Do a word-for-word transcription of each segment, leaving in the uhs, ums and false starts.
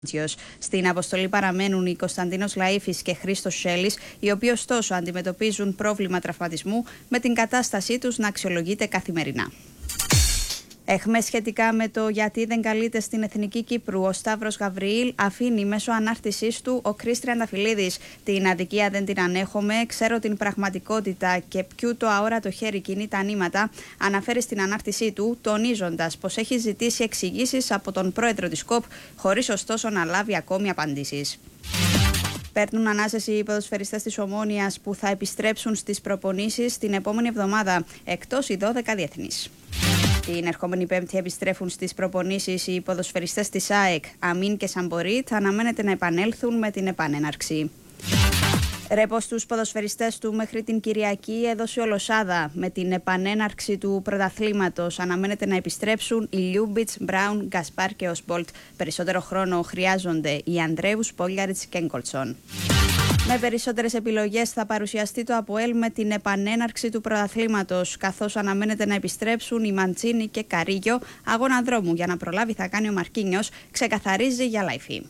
Στην αποστολή παραμένουν οι Κωνσταντίνος Λαΐφης και Χρήστος Σέλης, οι οποίοι ωστόσο αντιμετωπίζουν πρόβλημα τραυματισμού, με την κατάστασή τους να αξιολογείται καθημερινά. Εχμές σχετικά με το γιατί δεν καλείται στην Εθνική Κύπρου ο Σταύρος Γαβριήλ αφήνει μέσω ανάρτησής του ο Κρίς Τριανταφυλλίδης. Την αδικία δεν την ανέχομαι, ξέρω την πραγματικότητα και ποιου το αόρατο χέρι κινεί τα νήματα, αναφέρει στην ανάρτησή του, τονίζοντας πως έχει ζητήσει εξηγήσεις από τον πρόεδρο της ΚΟΠ, χωρίς ωστόσο να λάβει ακόμη απαντήσεις. Παίρνουν ανάσταση οι ποδοσφαιριστές της Ομόνοιας που θα επιστρέψουν στις προπονήσεις την επόμενη εβδομάδα, εκτός οι δώδεκα διεθνείς. Την ερχόμενη Πέμπτη επιστρέφουν στις προπονήσεις οι ποδοσφαιριστές της ΑΕΚ. Αμίν και Σαμπορίτ αναμένεται να επανέλθουν με την επανέναρξη. Ρεπό στους ποδοσφαιριστές του μέχρι την Κυριακή έδωσε ο Λοσάδα. Με την επανέναρξη του πρωταθλήματος αναμένεται να επιστρέψουν οι Λιούμπιτς, Μπράουν, Γκασπάρ και Οσμπολτ. Περισσότερο χρόνο χρειάζονται οι Ανδρέους, Πόλιαριτς και Γκολτσόν. Με περισσότερες επιλογές θα παρουσιαστεί το ΑΠΟΕΛ με την επανέναρξη του πρωταθλήματος, καθώς αναμένεται να επιστρέψουν οι Μαντσίνη και Καρίγιο. Αγώνα δρόμου για να προλάβει θα κάνει ο Μαρκίνιος, ξεκαθαρίζει για Λαϊφή.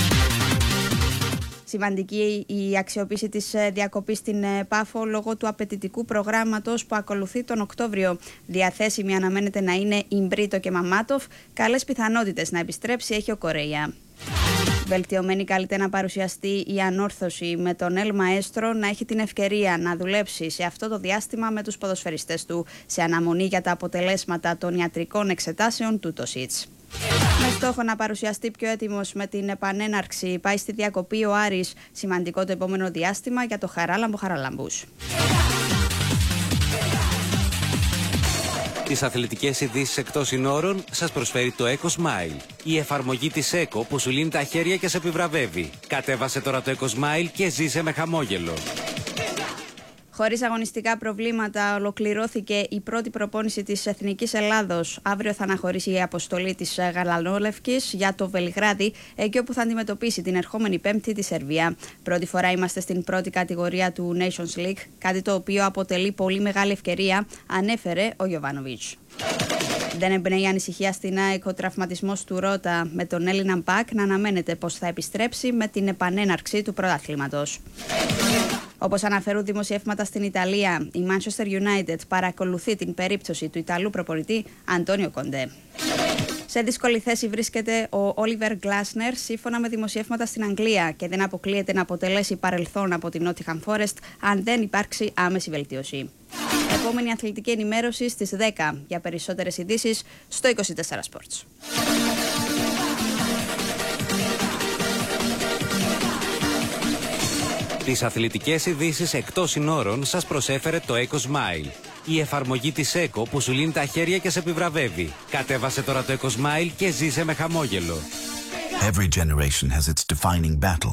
Σημαντική η αξιοποίηση της διακοπής στην Πάφο λόγω του απαιτητικού προγράμματος που ακολουθεί τον Οκτώβριο. Διαθέσιμη αναμένεται να είναι η Μπρίτο και Μαμάτοφ. Καλές πιθανότητες να επιστρέψει έχει ο Κορέια. Βελτιωμένη καλείται να παρουσιαστεί η ανόρθωση, με τον Ελ Μαέστρο να έχει την ευκαιρία να δουλέψει σε αυτό το διάστημα με τους ποδοσφαιριστές του, σε αναμονή για τα αποτελέσματα των ιατρικών εξετάσεων του Τοσίτς. Με στόχο να παρουσιαστεί πιο έτοιμος με την επανέναρξη, πάει στη διακοπή ο Άρης, σημαντικό το επόμενο διάστημα για το Χαράλαμπο Χαραλαμπούς. Τις αθλητικές ειδήσεις εκτός συνόρων σας προσφέρει το EcoSmile, η εφαρμογή της Eco που σου λύνει τα χέρια και σε επιβραβεύει. Κατέβασε τώρα το EcoSmile και ζήσε με χαμόγελο. Χωρίς αγωνιστικά προβλήματα ολοκληρώθηκε η πρώτη προπόνηση της Εθνικής Ελλάδος. Αύριο θα αναχωρήσει η αποστολή της Γαλανόλευκης για το Βελιγράδι, εκεί όπου θα αντιμετωπίσει την ερχόμενη Πέμπτη τη Σερβία. Πρώτη φορά είμαστε στην πρώτη κατηγορία του Nations League, κάτι το οποίο αποτελεί πολύ μεγάλη ευκαιρία, ανέφερε ο Γιοβάνοβιτς. Δεν εμπνέει ανησυχία στην ΑΕΚ ο τραυματισμός του Ρώτα, με τον Έλληνα μπακ να αναμένεται πως θα επιστρέψει με την επανέναρξη του πρωταθλήματος. Όπως αναφέρουν δημοσιεύματα στην Ιταλία, η Manchester United παρακολουθεί την περίπτωση του Ιταλού προπονητή Αντώνιο Κοντέ. Σε δύσκολη θέση βρίσκεται ο Όλιβερ Γκλάσνερ, σύμφωνα με δημοσιεύματα στην Αγγλία, και δεν αποκλείεται να αποτελέσει παρελθόν από την Nottingham Forest αν δεν υπάρξει άμεση βελτίωση. Επόμενη αθλητική ενημέρωση στις δέκα. Για περισσότερες ειδήσεις στο είκοσι τέσσερα Sports. Τις αθλητικές ειδήσεις εκτός συνόρων σας προσέφερε το EcoSmile, η εφαρμογή της Eco που σου λύνει τα χέρια και σε επιβραβεύει. Κατέβασε τώρα το EcoSmile και ζήσε με χαμόγελο. Every generation has its defining battle.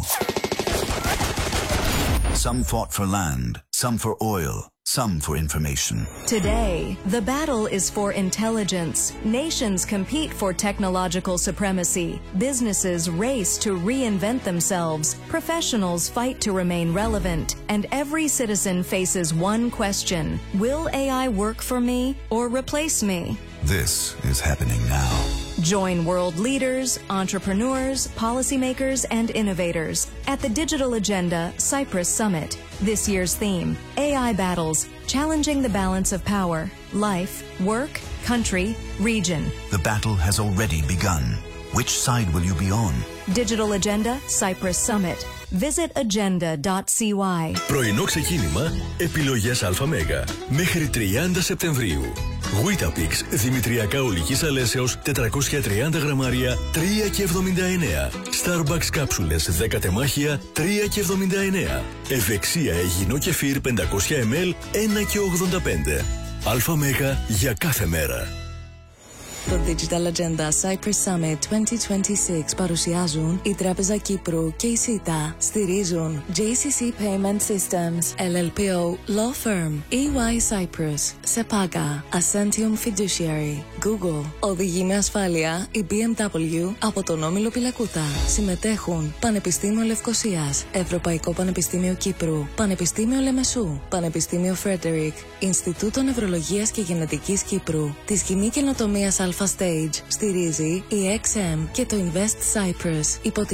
Some fought for land, some for oil, some for information. Today, the battle is for intelligence. Nations compete for technological supremacy. Businesses race to reinvent themselves. Professionals fight to remain relevant. And every citizen faces one question: will A I work for me or replace me? This is happening now. Join world leaders, entrepreneurs, policymakers, and innovators at the Digital Agenda Cyprus Summit. This year's theme, A I Battles, Challenging the Balance of Power, Life, Work, Country, Region. The battle has already begun. Which side will you be on? Digital Agenda Cyprus Summit. Visit agenda dot c y. Πρωινό ξεκίνημα, επιλογές ΑΜ. Μέχρι τριάντα Σεπτεμβρίου. Weetabix Δημητριακά Ολικής Αλέσεως τετρακόσια τριάντα γραμμάρια τρία και εβδομήντα εννέα. Starbucks κάψουλες δέκα τεμάχια τρία και εβδομήντα εννέα. Ευεξία Αιγινό κεφίρ πεντακόσια μιλιλίτρα ένα και ογδόντα πέντε. ΑΜ για κάθε μέρα. Το Digital Agenda Cyprus Summit είκοσι είκοσι έξι παρουσιάζουν η Τράπεζα Κύπρου και η ΣΥΤΑ. Στηρίζουν τζέι σι σι Payment Systems, ελ ελ πι ο Law Firm, ι γουάι Cyprus, Sepaga, Ascentium Fiduciary, Google. Οδηγεί με ασφάλεια η μπι εμ ντάμπλιου από τον Όμιλο Πιλακούτα. Συμμετέχουν Πανεπιστήμιο Λευκωσίας, Ευρωπαϊκό Πανεπιστήμιο Κύπρου, Πανεπιστήμιο Λεμεσού, Πανεπιστήμιο Φρέντερικ, Ινστιτούτο Νευρολογίας και Γενετικής Κύπρου, τη Σκηνή Καινοτομίας ΑΕ Alpha Stage στηρίζει η Εξ Εμ και το Invest Cyprus υπό